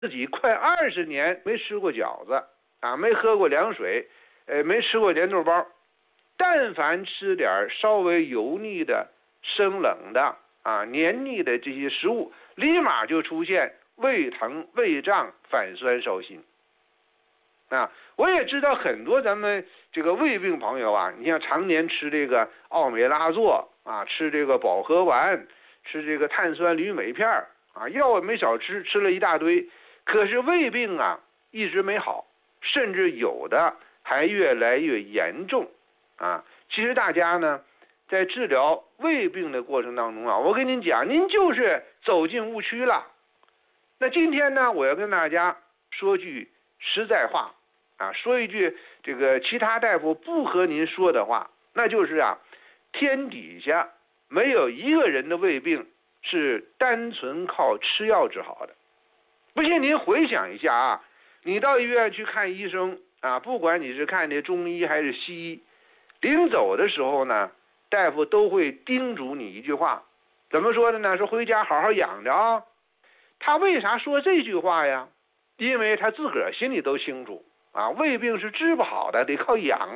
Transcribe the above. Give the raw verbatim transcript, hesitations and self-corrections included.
自己快二十年没吃过饺子啊，没喝过凉水，呃，没吃过莲豆包，但凡吃点稍微油腻的、生冷的啊、黏腻的这些食物，立马就出现胃疼、胃胀、反酸烧心。啊，我也知道很多咱们这个胃病朋友啊，你像常年吃这个奥美拉唑啊，吃这个保和丸，吃这个碳酸铝镁片啊，药也没少吃，吃了一大堆，可是胃病啊一直没好，甚至有的还越来越严重啊。其实大家呢，在治疗胃病的过程当中啊，我跟您讲，您就是走进误区了。那今天呢，我要跟大家说句实在话啊，说一句这个其他大夫不和您说的话，那就是啊，天底下没有一个人的胃病是单纯靠吃药治好的。不信您回想一下啊，你到医院去看医生啊，不管你是看这中医还是西医，临走的时候呢，大夫都会叮嘱你一句话，怎么说的呢？说回家好好养着啊。他为啥说这句话呀？因为他自个儿心里都清楚啊，胃病是治不好的，得靠养。